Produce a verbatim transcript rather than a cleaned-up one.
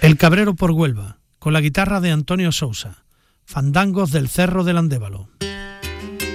El Cabrero por Huelva, con la guitarra de Antonio Sousa, Fandangos del Cerro del Andévalo.